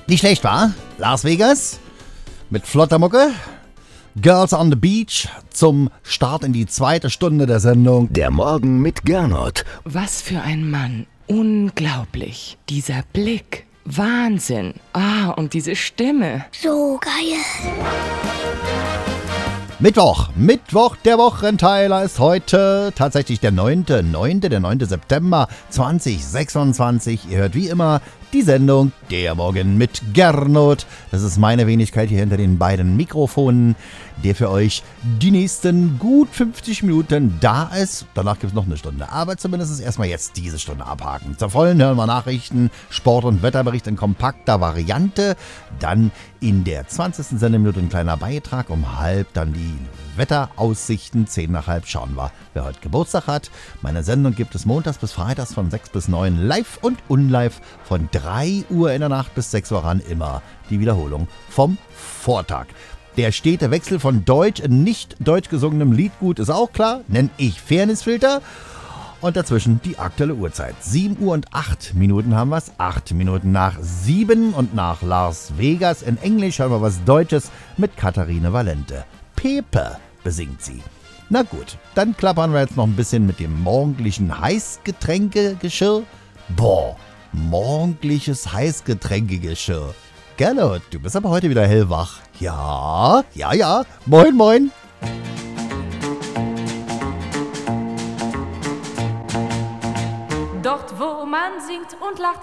Nicht schlecht, war? Las Vegas mit flotter Mucke. Girls on the Beach zum Start in die zweite Stunde der Sendung. Der Morgen mit Gernot. Was für ein Mann. Unglaublich. Dieser Blick. Wahnsinn. Und diese Stimme. So geil. Mittwoch, der Wochenteiler ist heute tatsächlich der 9. September 2026. Ihr hört wie immer die Sendung Der Morgen mit Gernot. Das ist meine Wenigkeit hier hinter den beiden Mikrofonen, der für euch die nächsten gut 50 Minuten da ist. Danach gibt es noch eine Stunde, aber zumindest erstmal jetzt diese Stunde abhaken. Zur vollen hören wir Nachrichten, Sport- und Wetterbericht in kompakter Variante. Dann in der 20. Sendeminute ein kleiner Beitrag, um halb dann die Wetteraussichten, 10 nach halb schauen wir, wer heute Geburtstag hat. Meine Sendung gibt es montags bis freitags von 6 bis 9 live und unlive von 3 Uhr in der Nacht bis 6 Uhr ran, immer die Wiederholung vom Vortag. Der stete Wechsel von deutsch in nicht deutsch gesungenem Liedgut ist auch klar, nenne ich Fairnessfilter. Und dazwischen die aktuelle Uhrzeit. 7 Uhr und 8 Minuten haben wir es. 8 Minuten nach 7 und nach Las Vegas. In Englisch hören wir was Deutsches mit Katharine Valente. Pepe besingt sie. Na gut, dann klappern wir jetzt noch ein bisschen mit dem morgendlichen Heißgetränkegeschirr. Morgendliches Heißgetränkegeschirr. Gernot, du bist aber heute wieder hellwach. Ja. Moin, moin. Dort, wo man singt und lacht